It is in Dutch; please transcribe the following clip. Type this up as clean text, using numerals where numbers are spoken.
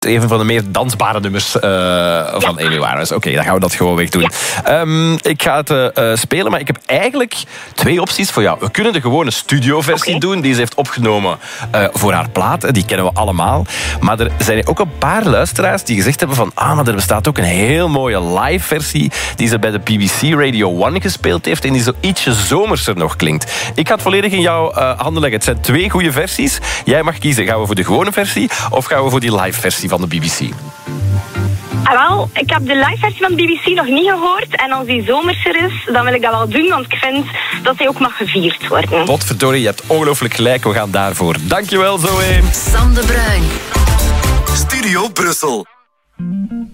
Een van de meer dansbare nummers van Amy Winehouse. Oké, dan gaan we dat gewoon weg doen. Ja. Ik ga het spelen, maar ik heb eigenlijk 2 opties voor jou. We kunnen de gewone studioversie doen, die ze heeft opgenomen voor haar plaat. Die kennen we allemaal. Maar er zijn ook een paar luisteraars die gezegd hebben van maar er bestaat ook een heel mooie live versie die ze bij de BBC Radio 1 gespeeld heeft en die zo ietsje zomerser nog klinkt. Ik ga het volledig in jouw handen leggen. Het zijn 2 goede versies. Jij mag kiezen. Gaan we voor de gewone versie of gaan we voor die live versie van de BBC? Wel, ik heb de live versie van de BBC nog niet gehoord. En als die zomerser is, dan wil ik dat wel doen, want ik vind dat hij ook mag gevierd worden. Potverdorie, je hebt ongelooflijk gelijk. We gaan daarvoor. Dankjewel, Zoe. Sam de Bruin. Studio Brussel.